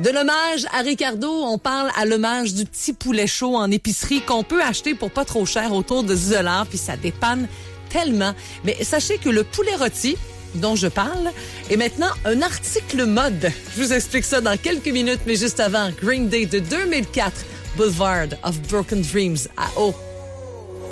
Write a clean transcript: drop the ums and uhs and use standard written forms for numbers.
De l'hommage à Ricardo, on parle à l'hommage du petit poulet chaud en épicerie qu'on peut acheter pour pas trop cher, autour de 10 $, puis ça dépanne tellement. Mais sachez que le poulet rôti dont je parle est maintenant un article mode. Je vous explique ça dans quelques minutes, mais juste avant, Green Day de 2004, Boulevard of Broken Dreams à O.